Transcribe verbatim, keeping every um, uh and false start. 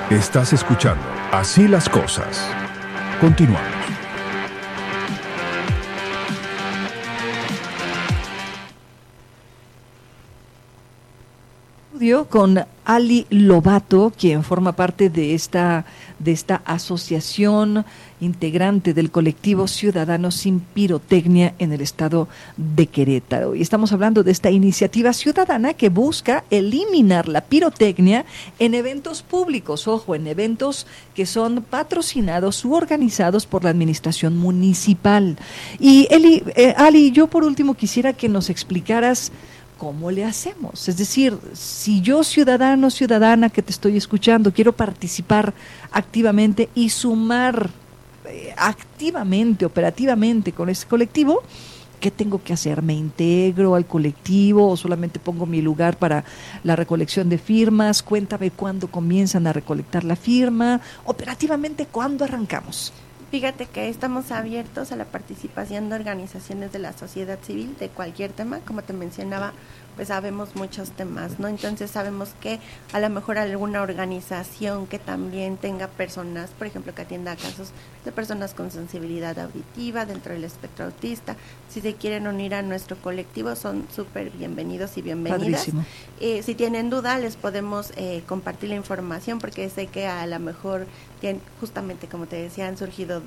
Estás escuchando Así las Cosas. Continuamos. Con Ali Lobato, quien forma parte de esta, de esta asociación integrante del colectivo Ciudadanos sin Pirotecnia en el estado de Querétaro. Y estamos hablando de esta iniciativa ciudadana que busca eliminar la pirotecnia en eventos públicos, ojo, en eventos que son patrocinados u organizados por la administración municipal. Y Eli, eh, Ali, yo por último quisiera que nos explicaras ¿cómo le hacemos? Es decir, si yo, ciudadano, ciudadana que te estoy escuchando, quiero participar activamente y sumar eh, activamente, operativamente con ese colectivo, ¿qué tengo que hacer? ¿Me integro al colectivo o solamente pongo mi lugar para la recolección de firmas? Cuéntame cuándo comienzan a recolectar la firma. Operativamente, ¿cuándo arrancamos? Fíjate que estamos abiertos a la participación de organizaciones de la sociedad civil de cualquier tema, como te mencionaba, pues sabemos muchos temas, ¿no? Entonces sabemos que a lo mejor alguna organización que también tenga personas, por ejemplo, que atienda casos de personas con sensibilidad auditiva dentro del espectro autista, si se quieren unir a nuestro colectivo son súper bienvenidos y bienvenidas. Eh, si tienen duda les podemos eh, compartir la información porque sé que a lo mejor tienen, justamente como te decía, han surgido